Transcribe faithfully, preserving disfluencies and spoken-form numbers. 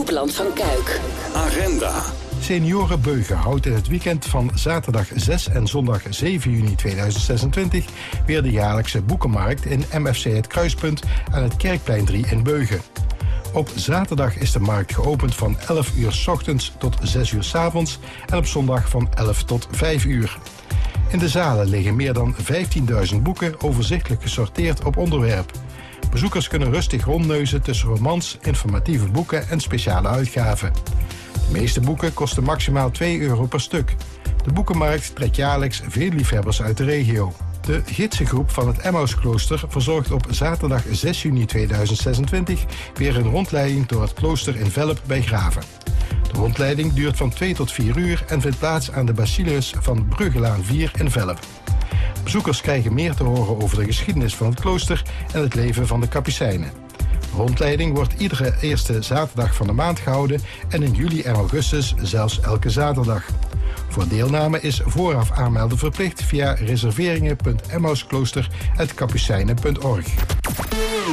Hoogland van Kuik. Agenda. Senioren Beugen houdt in het weekend van zaterdag zes en zondag zeven juni tweeduizend zesentwintig weer de jaarlijkse boekenmarkt in M F C Het Kruispunt aan het Kerkplein drie in Beugen. Op zaterdag is de markt geopend van elf uur 's ochtends tot zes uur 's avonds en op zondag van elf tot vijf uur. In de zalen liggen meer dan vijftienduizend boeken overzichtelijk gesorteerd op onderwerp. Bezoekers kunnen rustig rondneuzen tussen romans, informatieve boeken en speciale uitgaven. De meeste boeken kosten maximaal twee euro per stuk. De boekenmarkt trekt jaarlijks veel liefhebbers uit de regio. De gidsengroep van het Emmausklooster verzorgt op zaterdag zes juni tweeduizend zesentwintig weer een rondleiding door het klooster in Velp bij Graven. De rondleiding duurt van twee tot vier uur en vindt plaats aan de Bacillus van Bruggelaan vier in Velp. Bezoekers krijgen meer te horen over de geschiedenis van het klooster en het leven van de kapucijnen. De rondleiding wordt iedere eerste zaterdag van de maand gehouden en in juli en augustus zelfs elke zaterdag. Voor deelname is vooraf aanmelden verplicht via reserveringen punt emmausklooster apenstaartje kapucijnen punt org.